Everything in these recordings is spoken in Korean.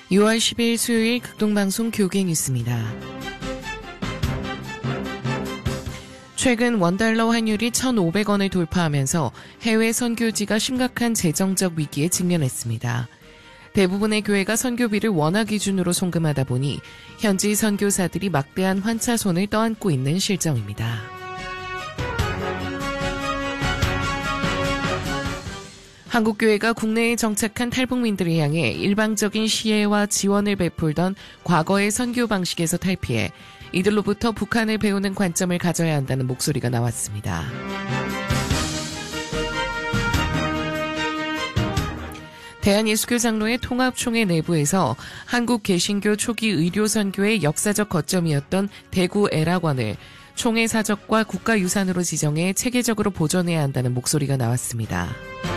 6월 10일 수요일 극동방송 교계 뉴스입니다. 최근 원달러 환율이 1,500원을 돌파하면서 해외 선교지가 심각한 재정적 위기에 직면했습니다. 대부분의 교회가 선교비를 원화 기준으로 송금하다 보니 현지 선교사들이 막대한 환차손을 떠안고 있는 실정입니다. 한국교회가 국내에 정착한 탈북민들을 향해 일방적인 시혜와 지원을 베풀던 과거의 선교 방식에서 탈피해 이들로부터 북한을 배우는 관점을 가져야 한다는 목소리가 나왔습니다. 대한예수교 장로회 통합총회 내부에서 한국 개신교 초기 의료 선교의 역사적 거점이었던 대구 애락원을 총회 사적과 국가유산으로 지정해 체계적으로 보존해야 한다는 목소리가 나왔습니다.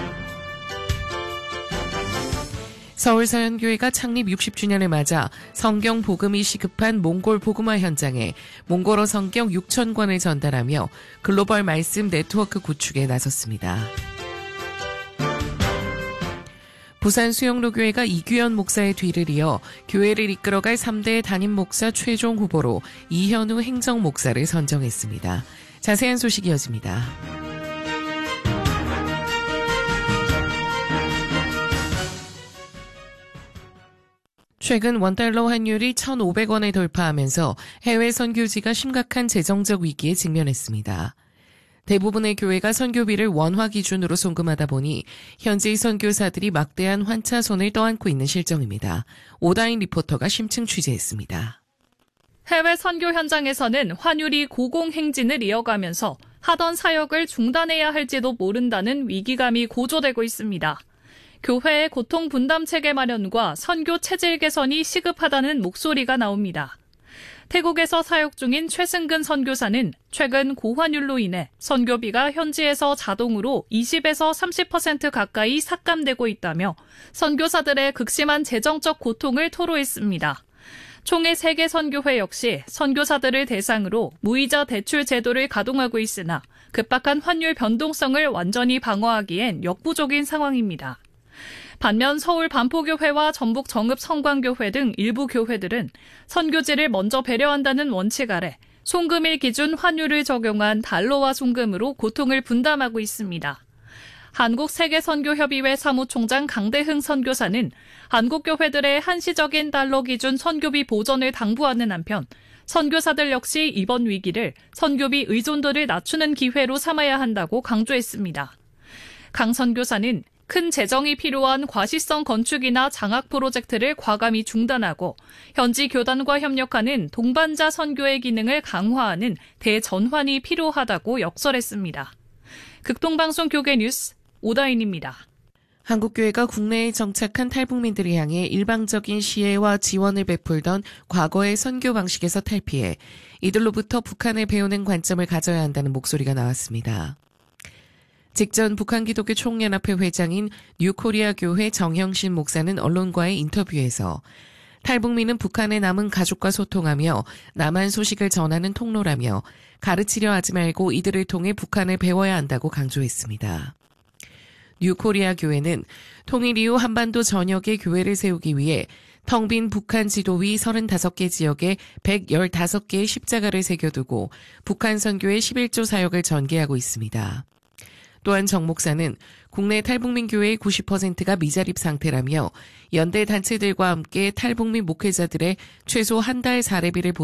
서울서연교회가 창립 60주년을 맞아 성경 복음이 시급한 몽골 복음화 현장에 몽골어 성경 6,000권을 전달하며 글로벌 말씀 네트워크 구축에 나섰습니다. 부산 수영로교회가 이규현 목사의 뒤를 이어 교회를 이끌어갈 3대 담임 목사 최종 후보로 이현우 행정목사를 선정했습니다. 자세한 소식이 이어집니다. 최근 원달러 환율이 1,500원을 돌파하면서 해외 선교지가 심각한 재정적 위기에 직면했습니다. 대부분의 교회가 선교비를 원화 기준으로 송금하다 보니 현지 선교사들이 막대한 환차손을 떠안고 있는 실정입니다. 오다인 리포터가 심층 취재했습니다. 해외 선교 현장에서는 환율이 고공행진을 이어가면서 하던 사역을 중단해야 할지도 모른다는 위기감이 고조되고 있습니다. 교회의 고통 분담 체계 마련과 선교 체질 개선이 시급하다는 목소리가 나옵니다. 태국에서 사역 중인 최승근 선교사는 최근 고환율로 인해 선교비가 현지에서 자동으로 20에서 30% 가까이 삭감되고 있다며 선교사들의 극심한 재정적 고통을 토로했습니다. 총회 세계선교회 역시 선교사들을 대상으로 무이자 대출 제도를 가동하고 있으나 급박한 환율 변동성을 완전히 방어하기엔 역부족인 상황입니다. 반면 서울 반포교회와 전북 정읍 성광교회 등 일부 교회들은 선교지를 먼저 배려한다는 원칙 아래 송금일 기준 환율을 적용한 달러화 송금으로 고통을 분담하고 있습니다. 한국세계선교협의회 사무총장 강대흥 선교사는 한국교회들의 한시적인 달러 기준 선교비 보전을 당부하는 한편 선교사들 역시 이번 위기를 선교비 의존도를 낮추는 기회로 삼아야 한다고 강조했습니다. 강 선교사는 큰 재정이 필요한 과시성 건축이나 장학 프로젝트를 과감히 중단하고 현지 교단과 협력하는 동반자 선교의 기능을 강화하는 대전환이 필요하다고 역설했습니다. 극동방송 교계 뉴스 오다인입니다. 한국교회가 국내에 정착한 탈북민들을 향해 일방적인 시혜와 지원을 베풀던 과거의 선교 방식에서 탈피해 이들로부터 북한을 배우는 관점을 가져야 한다는 목소리가 나왔습니다. 직전 북한기독교 총연합회 회장인 뉴코리아 교회 정형신 목사는 언론과의 인터뷰에서 탈북민은 북한에 남은 가족과 소통하며 남한 소식을 전하는 통로라며 가르치려 하지 말고 이들을 통해 북한을 배워야 한다고 강조했습니다. 뉴코리아 교회는 통일 이후 한반도 전역에 교회를 세우기 위해 텅 빈 북한 지도 위 35개 지역에 115개의 십자가를 새겨두고 북한 선교의 11조 사역을 전개하고 있습니다. 또한 정 목사는 국내 탈북민 교회의 90%가 미자립 상태라며 연대 단체들과 함께 탈북민 목회자들의 최소 한 달 사례비를